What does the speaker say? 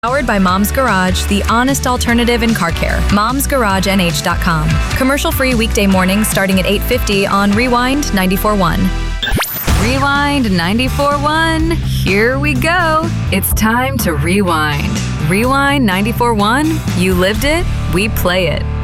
Powered by Mom's Garage, the honest alternative in car care. Mom'sGarageNH.com. Commercial-free weekday mornings starting at 8:50 on Rewind 94.1. Rewind 94.1. Here we go. It's time to rewind. Rewind 94.1. You lived it, we play it.